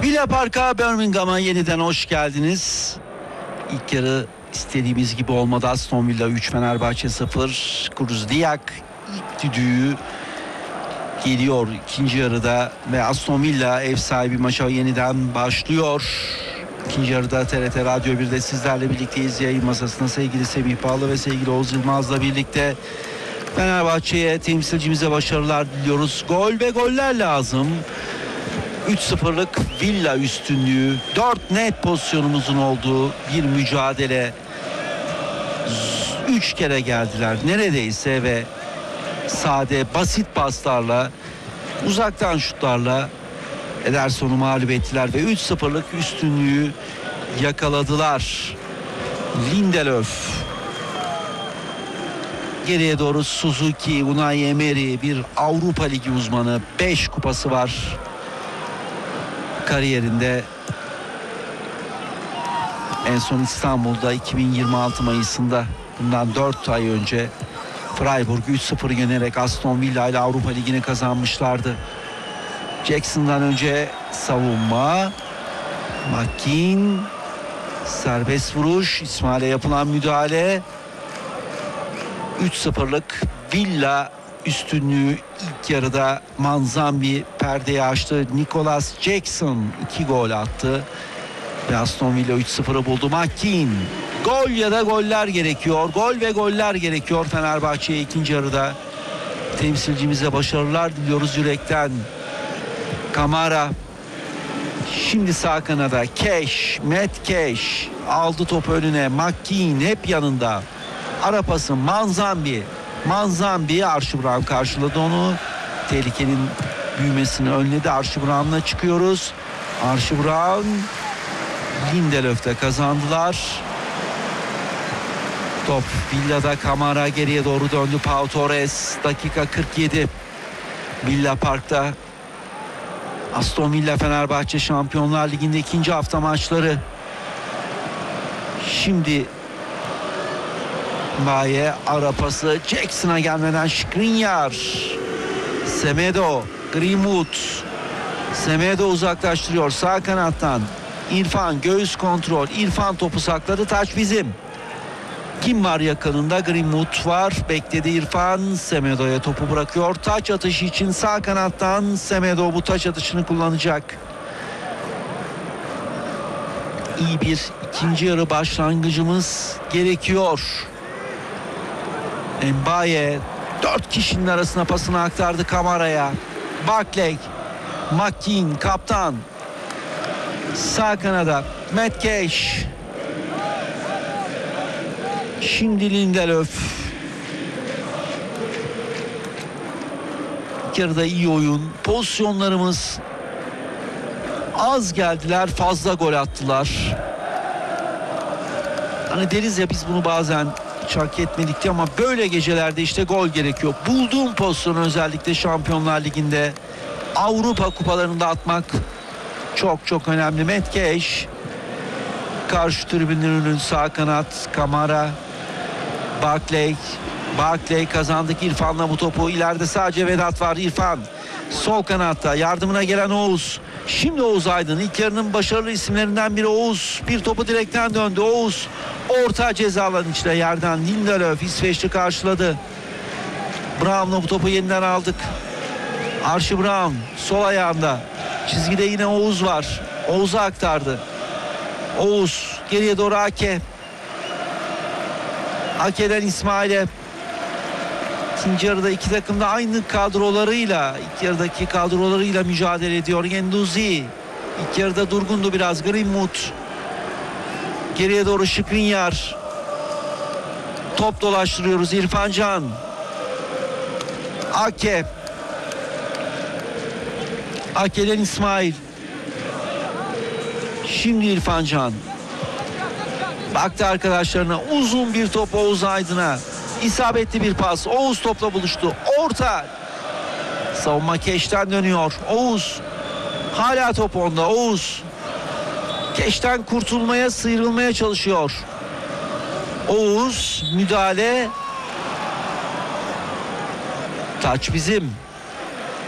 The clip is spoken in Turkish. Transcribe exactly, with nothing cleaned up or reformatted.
Villa Park'a, Birmingham'a yeniden hoş geldiniz. İlk yarı istediğimiz gibi olmadı. Aston Villa üç, Fenerbahçe sıfır. Kruzdiak ilk düdüğü geliyor ikinci yarıda ve Aston Villa ev sahibi maça yeniden başlıyor. İkinci yarıda T R T Radyo birde sizlerle birlikteyiz. Yayın masasında sevgili Semih Bağlı ve sevgili Oğuz Yılmaz'la birlikte Fenerbahçe'ye, temsilcimize başarılar diliyoruz. Gol ve goller lazım. üç sıfırlık Villa üstünlüğü, dört net pozisyonumuzun olduğu bir mücadele. üç kere geldiler neredeyse ve sade, basit paslarla, uzaktan şutlarla Ederson'u mağlup ettiler ve üç sıfırlık üstünlüğü yakaladılar. Lindelöf, geriye doğru Suzuki, Unai Emery, bir Avrupa Ligi uzmanı, beş kupası var kariyerinde. En son İstanbul'da iki bin yirmi altı Mayıs'ında, bundan dört ay önce Freiburg'u üç sıfır yenerek Aston Villa ile Avrupa Ligi'ni kazanmışlardı. Jackson'dan önce savunma, Makin, serbest vuruş, İsmail'e yapılan müdahale. üç sıfırlık Villa üstünlüğü ilk yarıda. Manzambi perdeyi açtı. Nicholas Jackson iki gol attı ve Aston Villa üç sıfırı buldu. Makin, gol ya da goller gerekiyor. Gol ve goller gerekiyor Fenerbahçe'ye ikinci yarıda. Temsilcimize başarılar diliyoruz yürekten. Kamara, şimdi sağ kanada Cash, Matt Cash aldı topu önüne. Makin hep yanında. Ara pası Manzambi. Manzambi, Archie Brown karşıladı onu. Tehlikenin büyümesini önledi. Archie Brown'la çıkıyoruz. Archie Brown, Lindelöf'te kazandılar. Top Villa'da, Kamara geriye doğru döndü. Pau Torres, dakika kırk yedi. Villa Park'ta. Aston Villa Fenerbahçe Şampiyonlar Ligi'nde ikinci hafta maçları. Şimdi Baye, ara pası Jackson'a gelmeden Skriniar, Semedo, Greenwood, Semedo uzaklaştırıyor sağ kanattan. İrfan, göğüs kontrol, İrfan topu sakladı, taç bizim. Kim var yakınında? Greenwood var, bekledi İrfan, Semedo'ya topu bırakıyor. Taç atışı için sağ kanattan Semedo bu taç atışını kullanacak. İyi bir ikinci yarı başlangıcımız gerekiyor. Mbaye dört kişinin arasına pasını aktardı Kamara'ya. Barkley, Makin kaptan, sağ kanada Matt Cash, şimdi Lindelöf. İlk yarıda iyi oyun, pozisyonlarımız az geldiler, fazla gol attılar. Hani deriz ya biz bunu bazen hiç hak etmedik diye, ama böyle gecelerde işte gol gerekiyor. Bulduğum pozisyonu özellikle Şampiyonlar Ligi'nde, Avrupa kupalarında atmak çok çok önemli. Matt Cash, karşı tribünlerin sağ kanat, Kamara, Barkley, Barkley kazandık İrfan'la bu topu. İleride sadece Vedat var. İrfan sol kanatta, yardımına gelen Oğuz. Şimdi Oğuz Aydın, ilk yarının başarılı isimlerinden biri Oğuz. Bir topu direkten döndü. Oğuz orta ceza alanı içine, yerden Lindelöf İsveçli karşıladı. Brown'la bu topu yeniden aldık. Archie Brown sol ayağında. Çizgide yine Oğuz var. Oğuz'a aktardı. Oğuz geriye doğru Ake. Ake'den İsmail'e. İkinci yarıda iki takım da aynı kadrolarıyla, ilk yarıdaki kadrolarıyla mücadele ediyor. Genduzi ilk yarıda durgundu biraz. Greenwood geriye doğru, Skriniar. Top dolaştırıyoruz. İrfan Can, Ake, Ake'den İsmail. Şimdi İrfan Can baktı arkadaşlarına, uzun bir top Oğuz Aydın'a. İsabetli bir pas. Oğuz topla buluştu. Orta. Savunma Keş'ten dönüyor. Oğuz. Hala top onda. Oğuz. Keş'ten kurtulmaya, sıyrılmaya çalışıyor. Oğuz müdahale. Taç bizim.